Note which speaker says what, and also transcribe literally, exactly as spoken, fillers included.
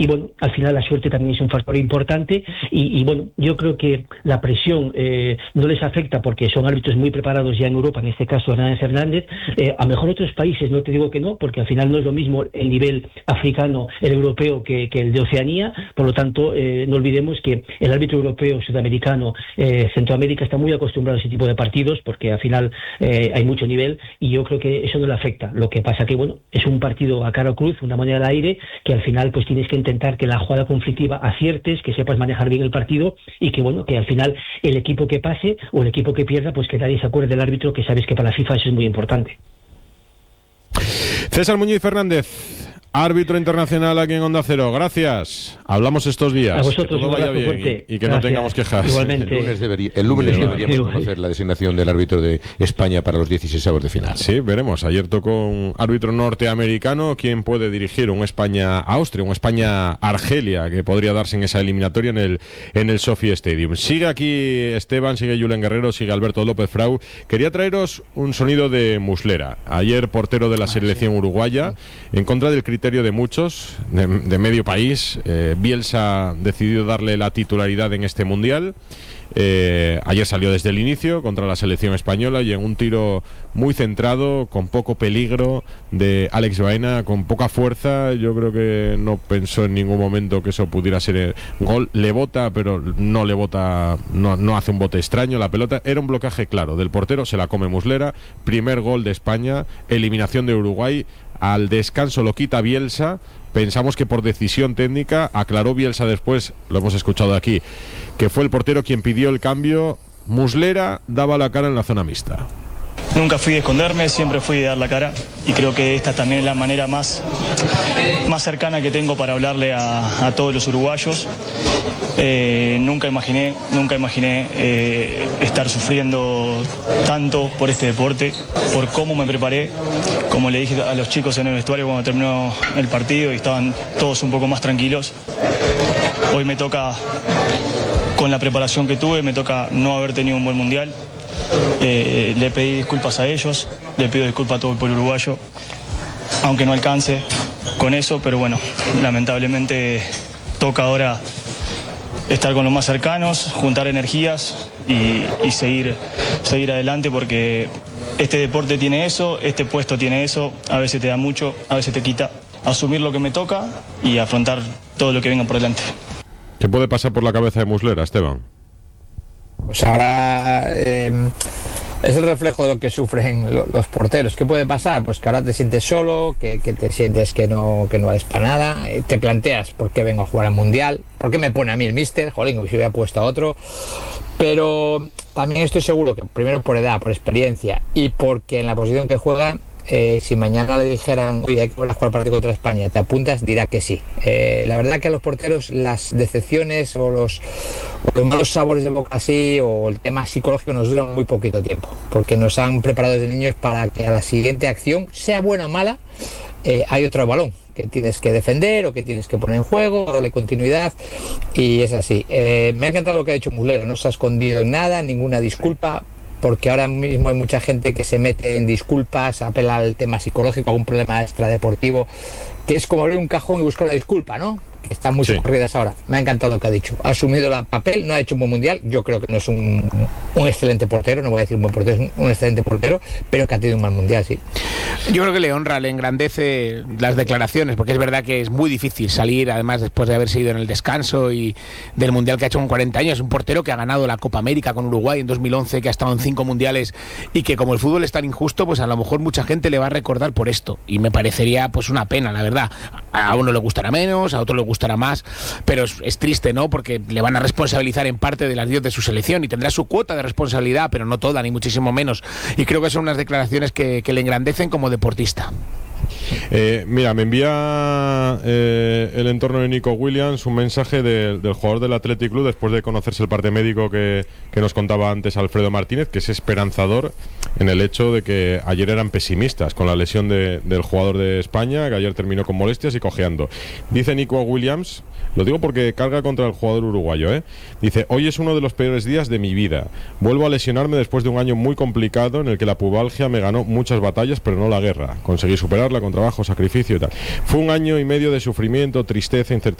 Speaker 1: y bueno, al final la suerte también es un factor importante, y, y bueno, yo creo que la presión eh, no les afecta porque son árbitros muy preparados ya en Europa, en este caso Hernández Fernández, eh, a lo mejor otros países no te digo que no, porque al final no es lo mismo el nivel africano, el europeo, que, que el de Oceanía, por lo tanto eh, no olvidemos que el árbitro europeo, sudamericano, eh, Centroamérica está muy acostumbrado a ese tipo de partidos, porque al final eh, hay mucho nivel, y yo creo que eso no le afecta. Lo que pasa que bueno, es un partido a cara o cruz, una moneda al aire, que al final pues tienes que intentar que la jugada conflictiva aciertes, que sepas manejar bien el partido, y que bueno, que al final el equipo que pase o el equipo que pierda, pues que nadie se acuerde del árbitro, que sabes que para la FIFA eso es muy importante.
Speaker 2: César Muñiz Fernández, árbitro internacional aquí en Onda Cero, gracias. Hablamos estos días.
Speaker 1: A vosotros,
Speaker 2: que todo vaya bien y, y que
Speaker 1: gracias.
Speaker 2: No tengamos quejas.
Speaker 1: Igualmente.
Speaker 3: El lunes, debería, el lunes deberíamos conocer la designación del árbitro de España para los dieciseisavos de final.
Speaker 2: Sí, veremos. Ayer tocó un árbitro norteamericano. ¿Quién puede dirigir un España-Austria, un España-Argelia, que podría darse en esa eliminatoria en el, en el Sophie Stadium? Sigue aquí Esteban, sigue Julen Guerrero, sigue Alberto López Frau. Quería traeros un sonido de Muslera. Ayer portero de la selección uruguaya, en contra del criterio de muchos, de, de medio país. Eh, Bielsa decidió darle la titularidad en este mundial. Eh, ayer salió desde el inicio contra la selección española y en un tiro muy centrado, con poco peligro, de Alex Baena, con poca fuerza. Yo creo que no pensó en ningún momento que eso pudiera ser el gol. Le bota, pero no le bota, no, no hace un bote extraño. La pelota era un blocaje claro del portero, se la come Muslera. Primer gol de España, eliminación de Uruguay. Al descanso lo quita Bielsa. Pensamos que por decisión técnica, aclaró Bielsa después, lo hemos escuchado aquí, que fue el portero quien pidió el cambio. Muslera daba la cara en la zona mixta.
Speaker 4: Nunca fui de esconderme, siempre fui de dar la cara, y creo que esta también es la manera más, más cercana que tengo para hablarle a, a todos los uruguayos. Eh, nunca imaginé, nunca imaginé eh, estar sufriendo tanto por este deporte, por cómo me preparé. Como le dije a los chicos en el vestuario cuando terminó el partido y estaban todos un poco más tranquilos, hoy me toca, con la preparación que tuve, me toca no haber tenido un buen mundial. Eh, le pedí disculpas a ellos, le pido disculpas a todo el pueblo uruguayo, aunque no alcance con eso, pero bueno, lamentablemente toca ahora estar con los más cercanos, juntar energías y, y seguir, seguir adelante, porque este deporte tiene eso, este puesto tiene eso, a veces te da mucho, a veces te quita. Asumir lo que me toca y afrontar todo lo que venga por delante.
Speaker 2: ¿Qué puede pasar por la cabeza de Muslera, Esteban?
Speaker 5: Pues ahora eh, es el reflejo de lo que sufren los porteros. ¿Qué puede pasar? Pues que ahora te sientes solo, que, que te sientes que no que no vales para nada, te planteas por qué vengo a jugar al Mundial, por qué me pone a mí el míster, jolín, si hubiera puesto a otro. Pero también estoy seguro que primero por edad, por experiencia y porque en la posición que juega, Eh, si mañana le dijeran, oye, hay que jugar el partido contra España, ¿te apuntas? Dirá que sí. Eh, la verdad que a los porteros las decepciones o los, o los malos sabores de boca así, o el tema psicológico, nos duran muy poquito tiempo, porque nos han preparado desde niños para que a la siguiente acción, sea buena o mala, eh, hay otro balón que tienes que defender o que tienes que poner en juego, darle continuidad, y es así. Eh, me ha encantado lo que ha hecho Muslera, no se ha escondido en nada, ninguna disculpa, porque ahora mismo hay mucha gente que se mete en disculpas, apela al tema psicológico, a un problema extradeportivo, que es como abrir un cajón y buscar una disculpa, ¿no? Que están muy sí. socorridas ahora. Me ha encantado lo que ha dicho. Ha asumido el papel, no ha hecho un buen mundial. Yo creo que no es un, un excelente portero, no voy a decir un buen portero, es un excelente portero, pero que ha tenido un mal mundial, sí.
Speaker 6: Yo creo que le honra, le engrandece las declaraciones, porque es verdad que es muy difícil salir, además después de haber seguido en el descanso y del mundial que ha hecho con cuarenta años. Un portero que ha ganado la Copa América con Uruguay en dos mil once, que ha estado en cinco mundiales, y que como el fútbol es tan injusto, pues a lo mejor mucha gente le va a recordar por esto, y me parecería pues una pena, la verdad. A uno le gustará menos, a otro le gustará más, pero es, es triste, ¿no? Porque le van a responsabilizar en parte del adiós de su selección, y tendrá su cuota de responsabilidad, pero no toda, ni muchísimo menos, y creo que son unas declaraciones que, que le engrandecen como deportista.
Speaker 2: Eh, mira, me envía eh, el entorno de Nico Williams un mensaje de, del jugador del Athletic Club después de conocerse el parte médico que, que nos contaba antes Alfredo Martínez, que es esperanzador en el hecho de que ayer eran pesimistas con la lesión de, del jugador de España, que ayer terminó con molestias y cojeando. Dice Nico Williams, lo digo porque carga contra el jugador uruguayo, ¿eh? Dice: hoy es uno de los peores días de mi vida. Vuelvo a lesionarme después de un año muy complicado en el que la pubalgia me ganó muchas batallas, pero no la guerra. Conseguí superarla con trabajo, sacrificio y tal. Fue un año y medio de sufrimiento, tristeza, incertidumbre